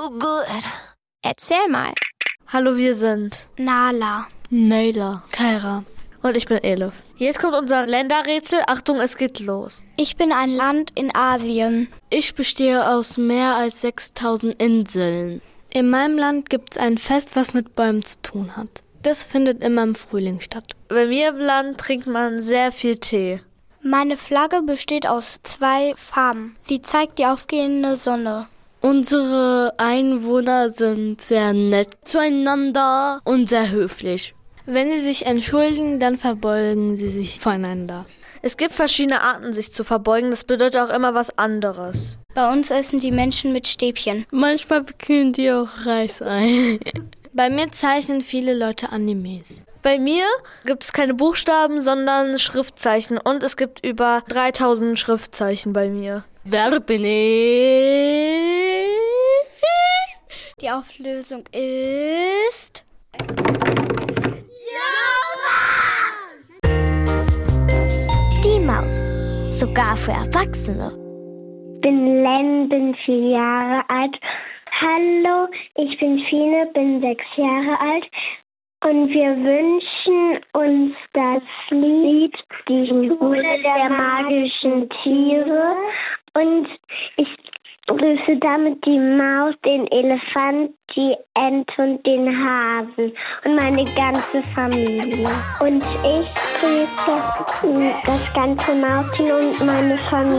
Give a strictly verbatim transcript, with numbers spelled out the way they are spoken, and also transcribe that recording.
so good. Erzähl mal. Hallo, wir sind Nala, Nayla, Kaira und ich bin Elif. Jetzt kommt unser Länderrätsel. Achtung, es geht los. ich bin ein Land in Asien. Ich bestehe aus mehr als sechstausend Inseln. In meinem Land gibt es ein Fest, was mit Bäumen zu tun hat. Das findet immer im Frühling statt. Bei mir im Land trinkt man sehr viel Tee. Meine Flagge besteht aus zwei Farben. Sie zeigt die aufgehende Sonne. Unsere Einwohner sind sehr nett zueinander und sehr höflich. Wenn sie sich entschuldigen, dann verbeugen sie sich voneinander. Es gibt verschiedene Arten, sich zu verbeugen. Das bedeutet auch immer was anderes. Bei uns essen die Menschen mit Stäbchen. Manchmal wickeln die auch Reis ein. Bei mir zeichnen viele Leute Animes. Bei mir gibt es keine Buchstaben, sondern Schriftzeichen. Und es gibt über dreitausend Schriftzeichen bei mir. Wer bin ich? Die Auflösung ist... Die Maus. Sogar für Erwachsene. bin Len, bin vier Jahre alt. Hallo, ich bin Fine, bin sechs Jahre alt. Und wir wünschen uns das Lied Die Schule der magischen Tiere. Und ich grüße damit die Maus, den Elefant, die Ente und den Hasen und meine ganze Familie. Und ich grüße das ganze Mausteam und meine Familie.